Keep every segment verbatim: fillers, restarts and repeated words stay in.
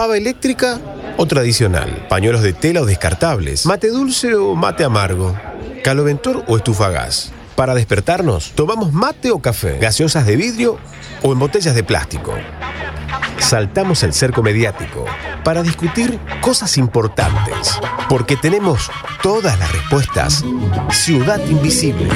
¿Pava eléctrica o tradicional? ¿Pañuelos de tela o descartables? ¿Mate dulce o mate amargo? ¿Caloventor o estufa a gas? Para despertarnos, ¿tomamos mate o café? ¿Gaseosas de vidrio o en botellas de plástico? Saltamos el cerco mediático para discutir cosas importantes, porque tenemos todas las respuestas. Ciudad Invisible.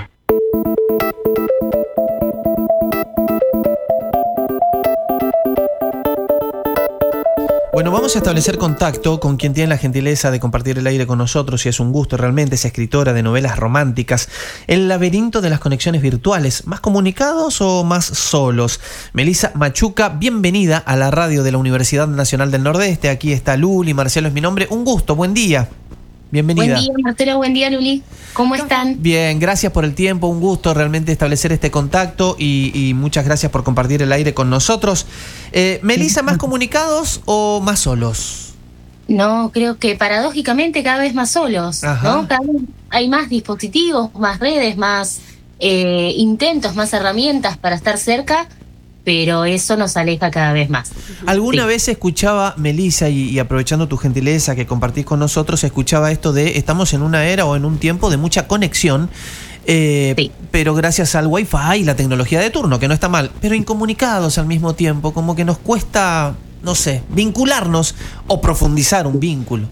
Bueno, vamos a establecer contacto con quien tiene la gentileza de compartir el aire con nosotros y es un gusto realmente, es escritora de novelas románticas. El laberinto de las conexiones virtuales, ¿más comunicados o más solos? Melissa Machuca, bienvenida a la radio de la Universidad Nacional del Nordeste. Aquí está Luli, Marcelo es mi nombre. Un gusto, buen día. Bienvenida. Buen día, Marcelo, buen día, Luli. ¿Cómo están? Bien, gracias por el tiempo, un gusto realmente establecer este contacto y, y muchas gracias por compartir el aire con nosotros. Eh, Melissa, ¿más comunicados o más solos? No, creo que paradójicamente cada vez más solos, Ajá. ¿no? Cada vez hay más dispositivos, más redes, más eh, intentos, más herramientas para estar cerca, pero eso nos aleja cada vez más. Alguna sí. vez escuchaba, Melissa, y, y aprovechando tu gentileza que compartís con nosotros, escuchaba esto de estamos en una era o en un tiempo de mucha conexión, eh, sí. pero gracias al Wi-Fi y la tecnología de turno, que no está mal, pero incomunicados al mismo tiempo, como que nos cuesta, no sé, vincularnos o profundizar un vínculo.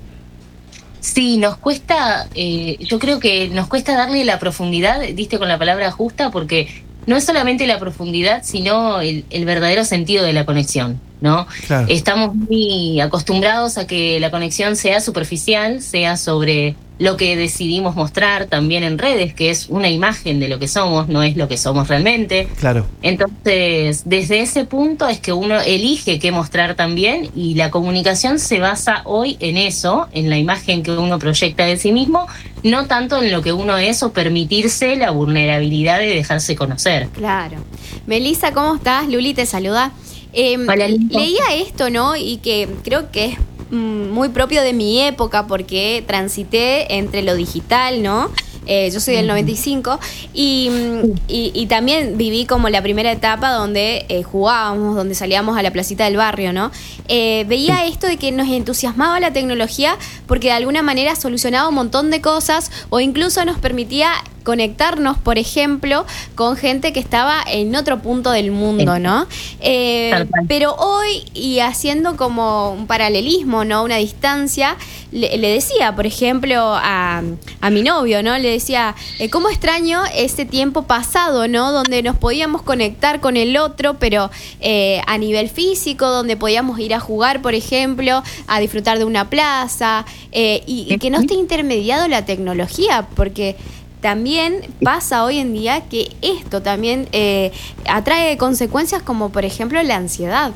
Sí, nos cuesta, eh, yo creo que nos cuesta darle la profundidad, diste con la palabra justa, porque no es solamente la profundidad, sino el, el verdadero sentido de la conexión, ¿no? Claro. Estamos muy acostumbrados a que la conexión sea superficial, sea sobre lo que decidimos mostrar también en redes, que es una imagen de lo que somos, no es lo que somos realmente. Claro. Entonces, desde ese punto es que uno elige qué mostrar también, y la comunicación se basa hoy en eso, en la imagen que uno proyecta de sí mismo, no tanto en lo que uno es o permitirse la vulnerabilidad de dejarse conocer. Claro. Melissa, ¿cómo estás? Luli te saluda. Eh, Hola, leía esto, ¿no? Y que creo que es muy propio de mi época porque transité entre lo digital, ¿no? Eh, yo soy del noventa y cinco y, y, y también viví como la primera etapa donde eh, jugábamos, donde salíamos a la placita del barrio, ¿no? Eh, veía esto de que nos entusiasmaba la tecnología porque de alguna manera solucionaba un montón de cosas o incluso nos permitía conectarnos, por ejemplo, con gente que estaba en otro punto del mundo, ¿no? Eh, pero hoy, y haciendo como un paralelismo, ¿no? Una distancia, le, le decía, por ejemplo, a, a mi novio, ¿no? Le decía, eh, ¿cómo extraño ese tiempo pasado, ¿no? Donde nos podíamos conectar con el otro, pero eh, a nivel físico, donde podíamos ir a jugar, por ejemplo, a disfrutar de una plaza, eh, y, y que no esté intermediado la tecnología, porque también pasa hoy en día que esto también eh, atrae consecuencias como, por ejemplo, la ansiedad.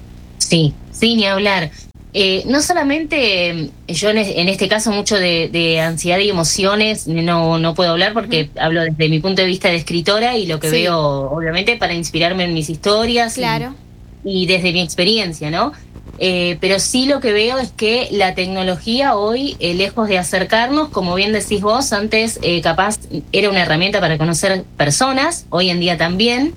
Sí, sí, ni hablar. Eh, no solamente yo en, en este caso mucho de, de ansiedad y emociones no, no puedo hablar porque uh-huh. hablo desde mi punto de vista de escritora y lo que sí. veo, obviamente, para inspirarme en mis historias. Claro. Y, y desde mi experiencia, ¿no? Eh, pero sí lo que veo es que la tecnología hoy, eh, lejos de acercarnos, como bien decís vos, antes eh, capaz era una herramienta para conocer personas, hoy en día también,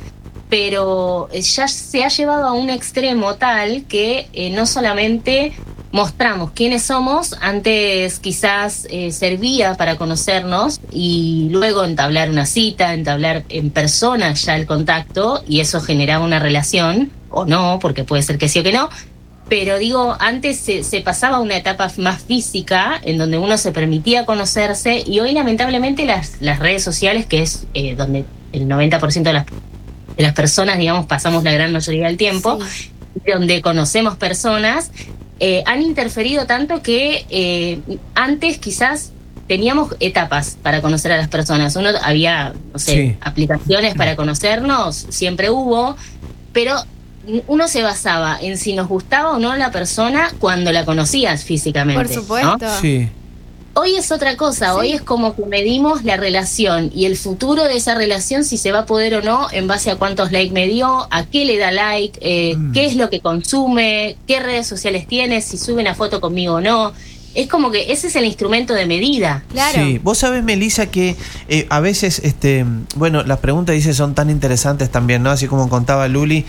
pero ya se ha llevado a un extremo tal que eh, no solamente mostramos quiénes somos, antes quizás eh, servía para conocernos y luego entablar una cita, entablar en persona ya el contacto, y eso generaba una relación, o no, porque puede ser que sí o que no. Pero digo, antes se, se pasaba a una etapa más física, en donde uno se permitía conocerse, y hoy lamentablemente las, las redes sociales, que es eh, donde el noventa por ciento de las, de las personas, digamos, pasamos la gran mayoría del tiempo, sí. donde conocemos personas, eh, han interferido tanto que eh, antes quizás teníamos etapas para conocer a las personas. Uno había, no sé, sí. aplicaciones para conocernos, siempre hubo, pero uno se basaba en si nos gustaba o no la persona cuando la conocías físicamente. Por supuesto. ¿No? Sí. Hoy es otra cosa, sí. Hoy es como que medimos la relación y el futuro de esa relación, si se va a poder o no, en base a cuántos likes me dio, a qué le da like, eh, mm. qué es lo que consume, qué redes sociales tiene, si sube una foto conmigo o no. Es como que ese es el instrumento de medida. Claro. Sí, vos sabés, Melissa, que eh, a veces, este, bueno, las preguntas dice son tan interesantes también, ¿no? Así como contaba Luli,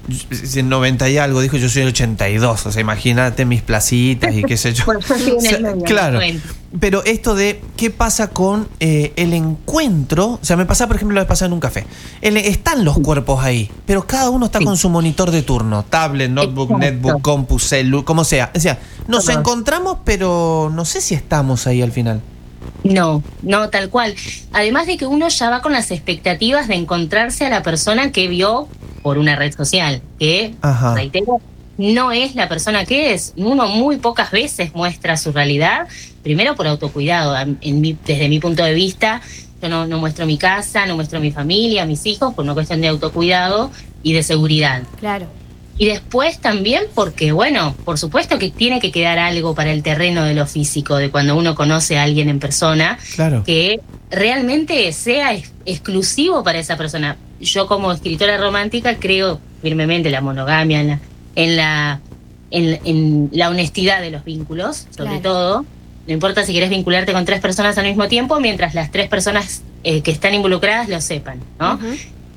en noventa y algo, dijo, yo soy el ochenta y dos, o sea, imagínate mis placitas y qué sé yo. Bueno, yo estoy en el O sea, medio, claro, noventa. pero esto de qué pasa con eh, el encuentro, o sea, me pasa, por ejemplo, lo de pasar en un café. El, están los cuerpos ahí, pero cada uno está Sí. con su monitor de turno, tablet, notebook, Exacto. netbook, compu, celu, como sea. O sea, nos Ajá. encontramos, pero no sé si estamos ahí al final. No, no, tal cual. Además de que uno ya va con las expectativas de encontrarse a la persona que vio por una red social, que, Ajá. reitero, no es la persona que es. Uno muy pocas veces muestra su realidad, primero por autocuidado. En mi, desde mi punto de vista, yo no, no muestro mi casa, no muestro mi familia, mis hijos, por una cuestión de autocuidado y de seguridad. Claro. Y después también porque, bueno, por supuesto que tiene que quedar algo para el terreno de lo físico, de cuando uno conoce a alguien en persona, Claro. que realmente sea ex- exclusivo para esa persona. Yo como escritora romántica creo firmemente en la monogamia, en la, en la, en, en la honestidad de los vínculos, sobre Claro. todo. No importa si querés vincularte con tres personas al mismo tiempo, mientras las tres personas eh, que están involucradas lo sepan, ¿no? Ujú.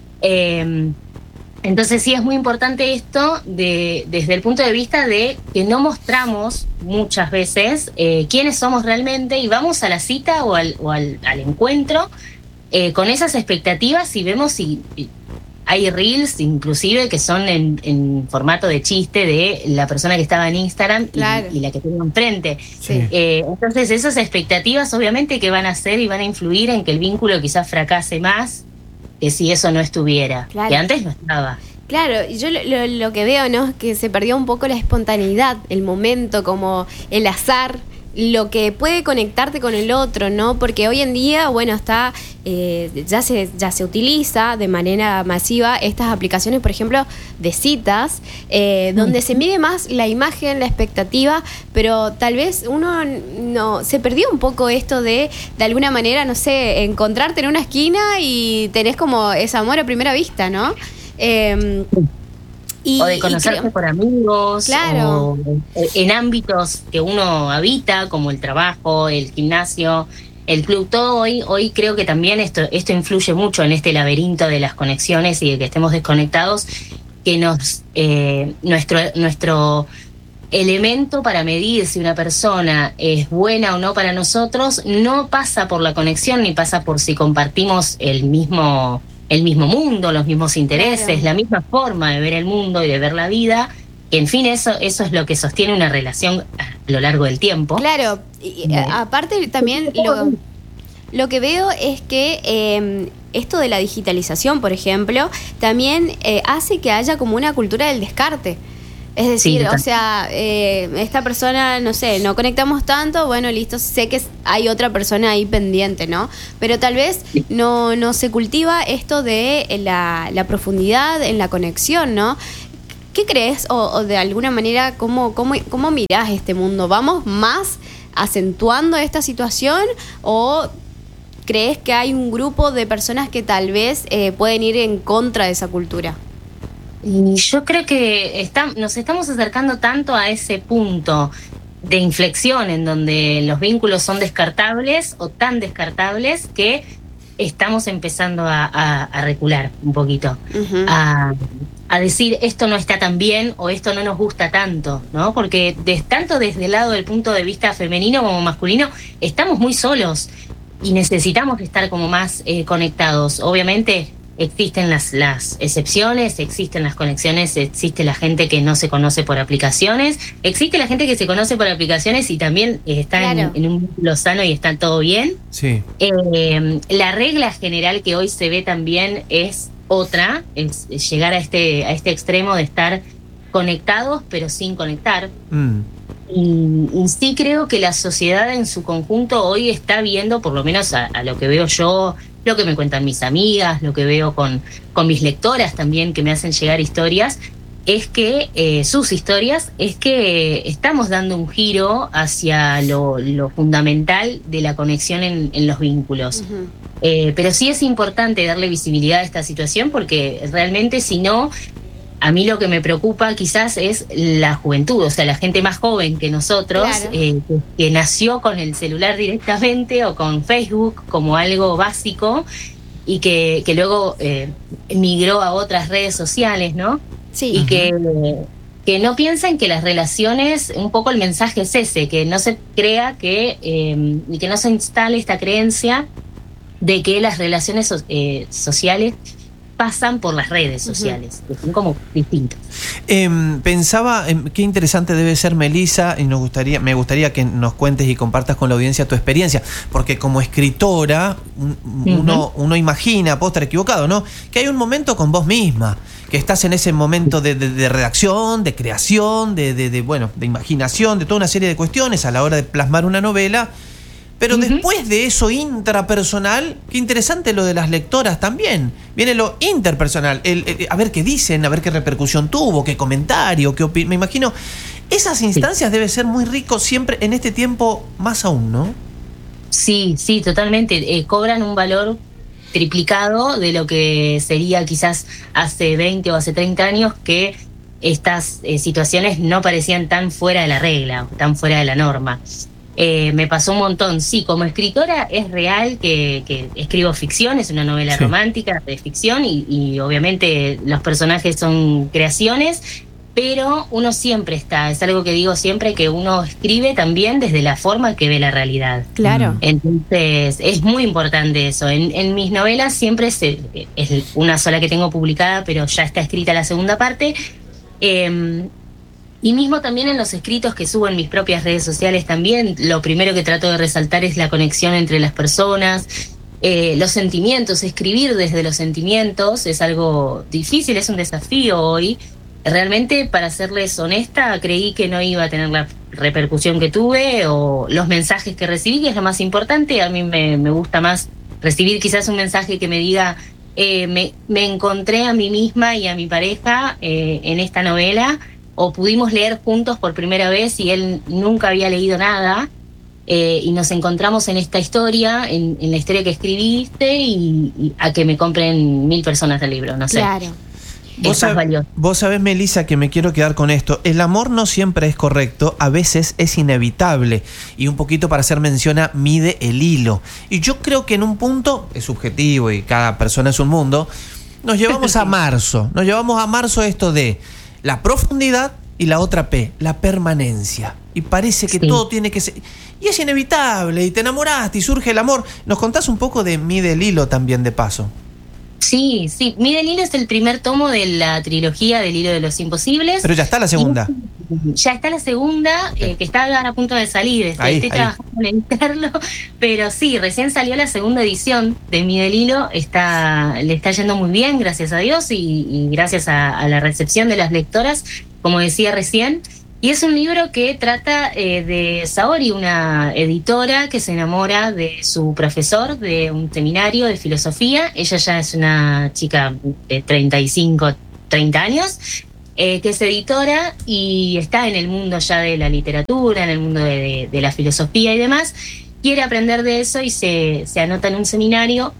Eh, entonces sí es muy importante esto de, desde el punto de vista de que no mostramos muchas veces eh, quiénes somos realmente y vamos a la cita o al, o al, al encuentro eh, con esas expectativas y vemos si y hay reels inclusive que son en, en formato de chiste de la persona que estaba en Instagram y, Claro. y la que tengo enfrente. Sí. Eh, entonces esas expectativas obviamente que van a hacer y van a influir en que el vínculo quizás fracase más que si eso no estuviera, Claro. que antes no estaba. Claro, y yo lo, lo, lo que veo, ¿no? Es que se perdió un poco la espontaneidad, el momento, como el azar, lo que puede conectarte con el otro, ¿no? Porque hoy en día, bueno, está eh, ya se ya se utiliza de manera masiva estas aplicaciones, por ejemplo, de citas, eh, donde se mide más la imagen, la expectativa, pero tal vez uno no se perdió un poco esto de, de alguna manera, no sé, encontrarte en una esquina y tenés como ese amor a primera vista, ¿no? Eh, y, O de y conocerse creo- por amigos, Claro. o en ámbitos que uno habita, como el trabajo, el gimnasio, el club, todo hoy, hoy creo que también esto, esto influye mucho en este laberinto de las conexiones y de que estemos desconectados, que nos eh, nuestro, nuestro elemento para medir si una persona es buena o no para nosotros no pasa por la conexión ni pasa por si compartimos el mismo el mismo mundo, los mismos intereses, Claro. la misma forma de ver el mundo y de ver la vida. En fin, eso eso es lo que sostiene una relación a lo largo del tiempo. Claro, y, Bien. a- aparte también lo, lo que veo es que eh, esto de la digitalización, por ejemplo, también eh, hace que haya como una cultura del descarte. Es decir, total. o sea, eh, esta persona, no sé, no conectamos tanto, bueno, listo, sé que hay otra persona ahí pendiente, ¿no? Pero tal vez no, no se cultiva esto de la, la profundidad en la conexión, ¿no? ¿Qué crees? O, o de alguna manera, ¿cómo, cómo, cómo mirás este mundo? ¿Vamos más acentuando esta situación o crees que hay un grupo de personas que tal vez eh, pueden ir en contra de esa cultura? Y yo creo que está, nos estamos acercando tanto a ese punto de inflexión en donde los vínculos son descartables o tan descartables que estamos empezando a, a, a recular un poquito, Ujú. a, a decir esto no está tan bien o esto no nos gusta tanto, ¿no? Porque de, tanto desde el lado del punto de vista femenino como masculino estamos muy solos y necesitamos estar como más eh, conectados. Obviamente existen las, las excepciones, existen las conexiones, existe la gente que no se conoce por aplicaciones, existe la gente que se conoce por aplicaciones y también eh, está Claro. en, en un vínculo sano y está todo bien. Sí. Eh, la regla general que hoy se ve también es otra, es llegar a este, a este extremo de estar conectados pero sin conectar. Mm. Y, y sí creo que la sociedad en su conjunto hoy está viendo, por lo menos a, a lo que veo yo, lo que me cuentan mis amigas, lo que veo con, con mis lectoras también que me hacen llegar historias, es que eh, sus historias, es que estamos dando un giro hacia lo, lo fundamental de la conexión en, en los vínculos. Ujú. Eh, pero sí es importante darle visibilidad a esta situación porque realmente si no, a mí lo que me preocupa quizás es la juventud, o sea, la gente más joven que nosotros, Claro. eh, que, que nació con el celular directamente o con Facebook como algo básico y que, que luego eh, migró a otras redes sociales, ¿no? Sí. Y Uh-huh. que, que no piensen que las relaciones, un poco el mensaje es ese, que no se crea que, eh, y que no se instale esta creencia de que las relaciones so- eh, sociales pasan por las redes sociales, uh-huh. que son como distintas. Eh, pensaba, eh, qué interesante debe ser, Melissa, y nos gustaría, me gustaría que nos cuentes y compartas con la audiencia tu experiencia, porque como escritora, un, uh-huh. uno, uno imagina, puedo estar equivocado, ¿no?, que hay un momento con vos misma, que estás en ese momento de, de, de redacción, de creación, de, de, de, bueno, de imaginación, de toda una serie de cuestiones a la hora de plasmar una novela. Pero uh-huh. después de eso intrapersonal, qué interesante lo de las lectoras también. Viene lo interpersonal, el, el, a ver qué dicen, a ver qué repercusión tuvo, qué comentario, qué opinión. Me imagino, esas instancias sí. debe ser muy rico siempre en este tiempo, más aún, ¿no? Sí, sí, totalmente. Eh, cobran un valor triplicado de lo que sería quizás hace veinte o hace treinta años, que estas eh, situaciones no parecían tan fuera de la regla, tan fuera de la norma. Eh, me pasó un montón. Sí, como escritora es real que, que escribo ficción, es una novela sí. romántica de ficción y, y obviamente los personajes son creaciones, pero uno siempre está, es algo que digo siempre, que uno escribe también desde la forma que ve la realidad. Claro. Entonces es muy importante eso. En, en mis novelas siempre se, es una sola que tengo publicada, pero ya está escrita la segunda parte. Eh, Y mismo también en los escritos que subo en mis propias redes sociales también, lo primero que trato de resaltar es la conexión entre las personas, eh, los sentimientos. Escribir desde los sentimientos es algo difícil, es un desafío hoy. Realmente, para serles honesta, creí que no iba a tener la repercusión que tuve o los mensajes que recibí, que es lo más importante. A mí me, me gusta más recibir quizás un mensaje que me diga, eh, me, me encontré a mí misma y a mi pareja eh, en esta novela, o pudimos leer juntos por primera vez y él nunca había leído nada, eh, y nos encontramos en esta historia, en, en la historia que escribiste, y, y a que me compren mil personas el libro, no sé. Claro. Vos, sab- vos sabés, Melissa, que me quiero quedar con esto. El amor no siempre es correcto, a veces es inevitable. Y un poquito para hacer mención a mide el hilo. Y yo creo que en un punto, es subjetivo y cada persona es un mundo, nos llevamos a marzo. Nos llevamos a marzo esto de la profundidad y la otra P, la permanencia. Y parece que sí. todo tiene que ser... Y es inevitable, y te enamoraste, y surge el amor. ¿Nos contás un poco de Mide el hilo también de paso? Sí, sí. Mide el hilo es el primer tomo de la trilogía del Hilo de los Imposibles. Pero ya está la segunda. Y ya está la segunda, eh, que está a punto de salir. Estoy, ahí, estoy ahí. trabajando en editarlo. Pero sí, recién salió la segunda edición de Mide el hilo. Está, le está yendo muy bien, gracias a Dios, y, y gracias a, a la recepción de las lectoras, como decía recién. Y es un libro que trata eh, de Saori, una editora que se enamora de su profesor de un seminario de filosofía. Ella ya es una chica de treinta y cinco, treinta años, eh, que es editora y está en el mundo ya de la literatura, en el mundo de, de, de la filosofía y demás. Quiere aprender de eso y se, se anota en un seminario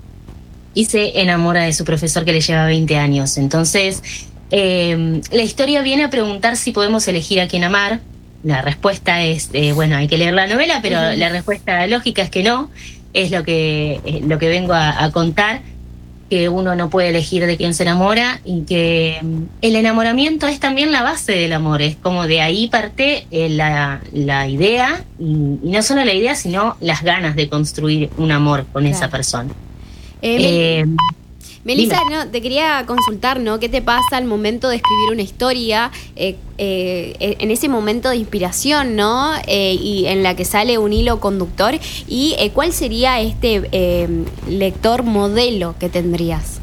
y se enamora de su profesor que le lleva veinte años. Entonces... Eh, la historia viene a preguntar si podemos elegir a quién amar. La respuesta es, eh, bueno, hay que leer la novela, pero uh-huh. la respuesta lógica es que no. Es lo que, eh, lo que vengo a, a contar, que uno no puede elegir de quién se enamora y que um, el enamoramiento es también la base del amor. Es como de ahí parte eh, la, la idea, y, y no solo la idea, sino las ganas de construir un amor con claro. esa persona. Eh, eh, Melissa, no, te quería consultar, ¿no? ¿Qué te pasa al momento de escribir una historia, eh, eh, en ese momento de inspiración, ¿no? Eh, y en la que sale un hilo conductor. ¿Y eh, cuál sería este eh, lector modelo que tendrías?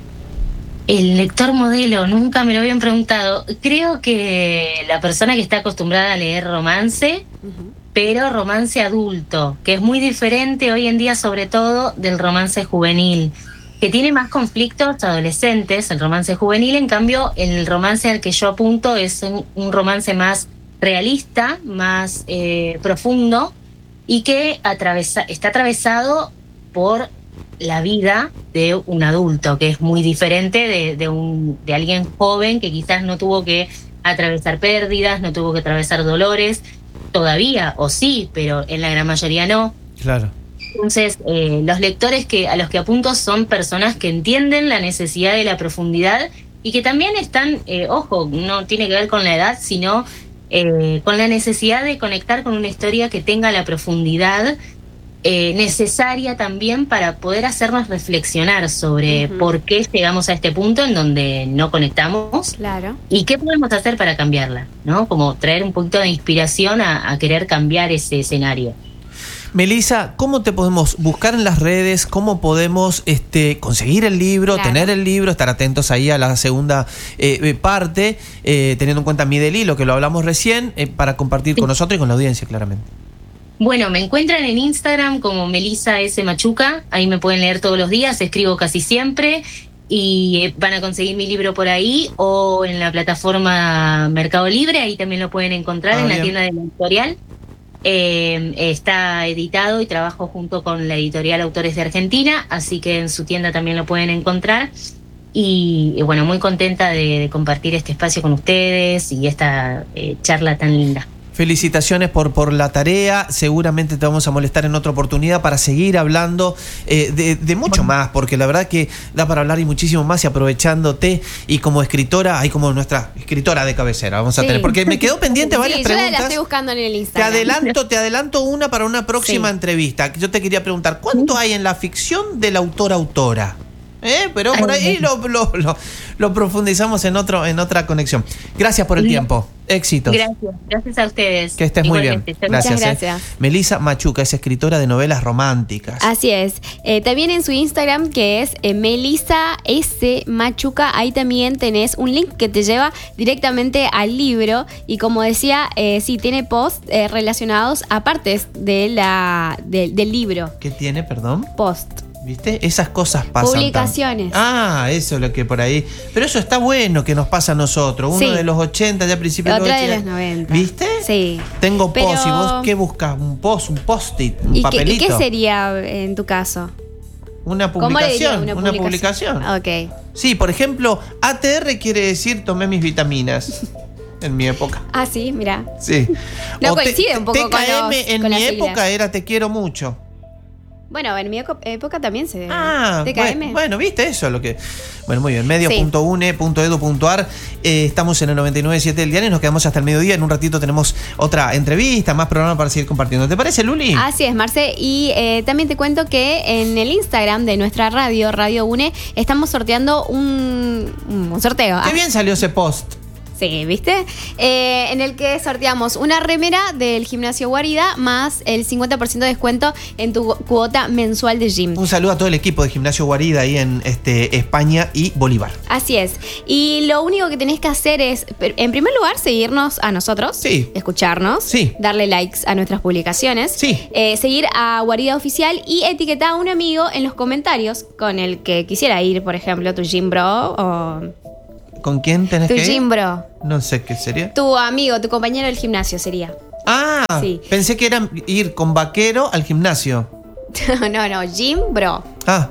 El lector modelo, nunca me lo habían preguntado. Creo que la persona que está acostumbrada a leer romance, uh-huh. pero romance adulto, que es muy diferente hoy en día, sobre todo, del romance juvenil, que tiene más conflictos adolescentes, el romance juvenil. En cambio, el romance al que yo apunto es un, un romance más realista, más eh, profundo, y que atravesa, está atravesado por la vida de un adulto, que es muy diferente de, de, un, de alguien joven que quizás no tuvo que atravesar pérdidas, no tuvo que atravesar dolores, todavía, o sí, pero en la gran mayoría no. Claro. Entonces, eh, los lectores que a los que apunto son personas que entienden la necesidad de la profundidad y que también están, eh, ojo, no tiene que ver con la edad, sino eh, con la necesidad de conectar con una historia que tenga la profundidad eh, necesaria también para poder hacernos reflexionar sobre uh-huh. por qué llegamos a este punto en donde no conectamos, claro, y qué podemos hacer para cambiarla, ¿no? Como traer un poquito de inspiración a, a querer cambiar ese escenario. Melissa, ¿cómo te podemos buscar en las redes? ¿Cómo podemos este, conseguir el libro, claro. tener el libro, estar atentos ahí a la segunda eh, parte, eh, teniendo en cuenta Mi Delilo, que lo hablamos recién, eh, para compartir sí. con nosotros y con la audiencia, claramente? Bueno, me encuentran en Instagram como Melissa S. Machuca, ahí me pueden leer todos los días, escribo casi siempre, y van a conseguir mi libro por ahí, o en la plataforma Mercado Libre, ahí también lo pueden encontrar, ah, en bien. la tienda de la editorial. Eh, está editado y trabajo junto con la editorial Autores de Argentina, así que en su tienda también lo pueden encontrar. Y, y bueno, muy contenta de, de compartir este espacio con ustedes y esta eh, charla tan linda. Felicitaciones por, por la tarea. Seguramente te vamos a molestar en otra oportunidad para seguir hablando eh, de, de mucho más, porque la verdad que da para hablar y muchísimo más, y aprovechándote y como escritora, hay como nuestra escritora de cabecera vamos a sí. tener, porque me quedó pendiente varias sí, preguntas. Yo la estoy buscando en el Instagram. Te adelanto, te adelanto una para una próxima sí. entrevista. Yo te quería preguntar, ¿cuánto hay en la ficción del autor-autora? ¿Eh? Pero por ahí lo, lo, lo, lo profundizamos en otro en otra conexión. Gracias por el tiempo. Éxitos. Gracias. Gracias a ustedes. Que estés Igualmente. muy bien. Gracias. Gracias. gracias. Eh. Melissa Machuca es escritora de novelas románticas. Así es. Eh, también en su Instagram, que es eh, Melissa S. Machuca, ahí también tenés un link que te lleva directamente al libro. Y como decía, eh, sí, tiene posts eh, relacionados a partes de la, de, del libro. ¿Qué tiene, perdón? Post. ¿Viste? Esas cosas pasan. Publicaciones. Tan... Ah, eso es lo que por ahí. Pero eso está bueno que nos pasa a nosotros. Uno sí. de los ochenta, ya a principios de los ochenta. Otra de los noventa. ¿Viste? Sí. Tengo Pero... post. ¿Y vos qué buscas? ¿Un post? ¿Un post-it? ¿Un ¿Y papelito? Qué, ¿Y qué sería en tu caso? Una publicación. Una, una publicación. publicación. Ok. Sí, por ejemplo, A T R quiere decir tomé mis vitaminas. En mi época. Ah, sí, mira. Sí. No o coincide te, un poco T K M con los, en con mi las época siglas. Era te quiero mucho. Bueno, en mi época también se... Ah, T K M. Bueno, bueno, viste eso lo que... Bueno, muy bien, medio punto u n e punto edu punto a r. Eh, estamos en el noventa y nueve punto siete del diario y nos quedamos hasta el mediodía. En un ratito tenemos otra entrevista, más programa para seguir compartiendo. ¿Te parece, Luli? Así es, Marce. Y eh, también te cuento que en el Instagram de nuestra radio, Radio UNE, estamos sorteando un, un sorteo. Qué bien salió ese post. Sí, ¿viste? Eh, en el que sorteamos una remera del Gimnasio Guarida más el cincuenta por ciento de descuento en tu cuota mensual de gym. Un saludo a todo el equipo de Gimnasio Guarida ahí en este, España y Bolívar. Así es. Y lo único que tenés que hacer es, en primer lugar, seguirnos a nosotros. Sí. Escucharnos. Sí. Darle likes a nuestras publicaciones. Sí. Eh, seguir a Guarida Oficial y etiquetar a un amigo en los comentarios con el que quisiera ir, por ejemplo, tu gym bro o... ¿Con quién tenés tu que ir? Tu gym bro. No sé qué sería. Tu amigo, tu compañero del gimnasio sería. Ah, sí. Pensé que era ir con vaquero al gimnasio. no, no, gym bro. Ah.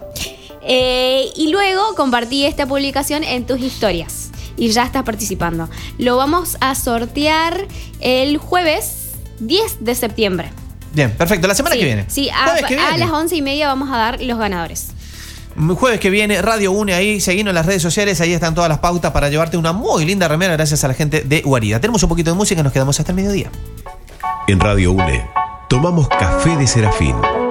Eh, y luego compartí esta publicación en tus historias. Y ya estás participando. Lo vamos a sortear el jueves diez de septiembre. Bien, perfecto. La semana sí, que viene. Sí, a, que viene. a las once y media vamos a dar los ganadores. Jueves que viene, Radio UNE ahí, seguinos en las redes sociales, ahí están todas las pautas para llevarte una muy linda remera gracias a la gente de Guarida. Tenemos un poquito de música y nos quedamos hasta el mediodía. En Radio UNE, tomamos café de Serafín.